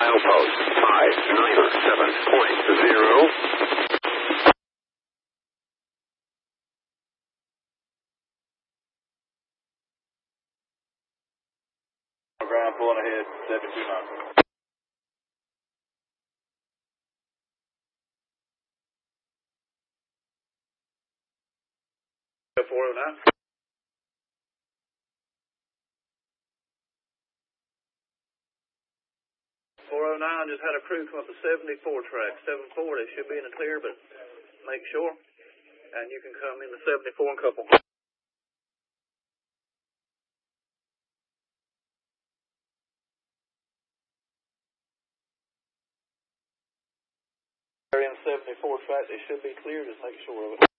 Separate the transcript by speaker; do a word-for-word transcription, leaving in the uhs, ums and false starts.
Speaker 1: Milepost five nine seven point zero. Ground pulling ahead, seventy-two miles. four oh nine. four oh nine just had a crew come up the seventy-four track. seven forty should be in the clear, but make sure. And you can come in the seventy-four and couple. They're in seventy-four track. They should be clear. Just make sure of it.